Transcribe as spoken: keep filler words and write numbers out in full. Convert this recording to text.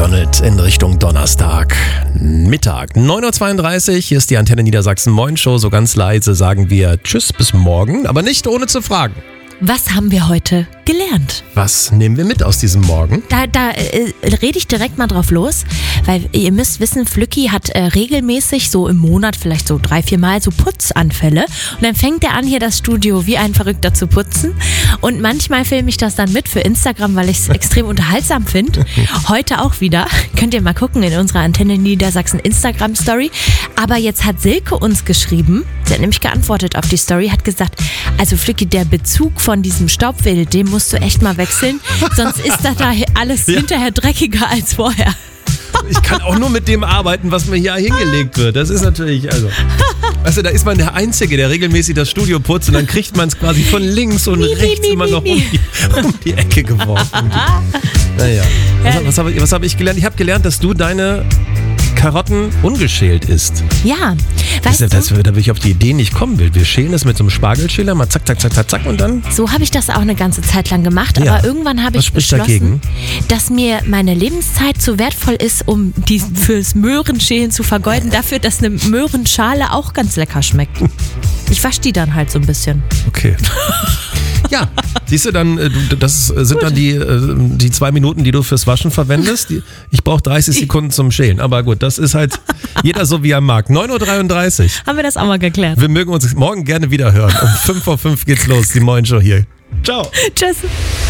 McDonald in Richtung Donnerstag. Mittag, neun Uhr zweiunddreißig, hier ist die Antenne Niedersachsen Moin Show. So ganz leise sagen wir Tschüss bis morgen, aber nicht ohne zu fragen. Was haben wir heute gelernt? Was nehmen wir mit aus diesem Morgen? Da, da äh, rede ich direkt mal drauf los, weil ihr müsst wissen, Flücki hat äh, regelmäßig so im Monat vielleicht so drei, vier Mal so Putzanfälle und dann fängt er an, hier das Studio wie ein Verrückter zu putzen und manchmal filme ich das dann mit für Instagram, weil ich es extrem unterhaltsam finde. Heute auch wieder, könnt ihr mal gucken in unserer Antenne Niedersachsen Instagram-Story, aber jetzt hat Silke uns geschrieben, sie hat nämlich geantwortet auf die Story, hat gesagt, also Flücki, der Bezug von diesem Staubwedel, den musst du echt mal wechseln, sonst ist das da alles ja. hinterher dreckiger als vorher. Ich kann auch nur mit dem arbeiten, was mir hier hingelegt wird. Das ist natürlich, also, also da ist man der Einzige, der regelmäßig das Studio putzt und dann kriegt man es quasi von links und mi, rechts mi, immer mi, noch um mi. die, um die Ecke geworfen. Naja, was, was habe ich, was hab ich gelernt? Ich habe gelernt, dass du deine Karotten ungeschält isst. Ja, weißt das, das, du? Da will ich auf die Idee nicht kommen will. Wir schälen das mit so einem Spargelschäler, mal zack, zack, zack, zack, zack und dann... So habe ich das auch eine ganze Zeit lang gemacht, Ja. aber irgendwann habe Was ich spricht beschlossen, dagegen? dass mir meine Lebenszeit zu wertvoll ist, um die fürs Möhrenschälen zu vergeuden, dafür, dass eine Möhrenschale auch ganz lecker schmeckt. Ich wasche die dann halt so ein bisschen. Okay. Ja, siehst du dann, äh, du- das sind Gut. dann die, äh, die zwei Minuten, die du fürs Waschen verwendest. Die, ich brauche dreißig Sekunden zum Schälen. Aber gut, das ist halt jeder so, wie er mag. neun Uhr dreiunddreißig. Haben wir das auch mal geklärt? Wir mögen uns morgen gerne wieder hören. Um fünf Uhr fünf geht's los, die Moin Show hier. Ciao. Tschüss.